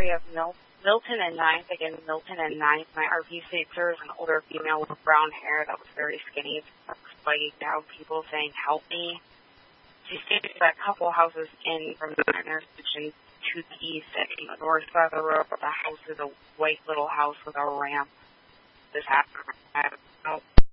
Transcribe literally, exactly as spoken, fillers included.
area of Mil- Milton and Ninth. Again, Milton and Ninth. My R V saved her as an older female with brown hair that was very skinny, spiked out. People saying, "Help me." She stayed at a couple houses in from the intersection to the east, on the north side of the road. The house is a white little house with a ramp. This happened.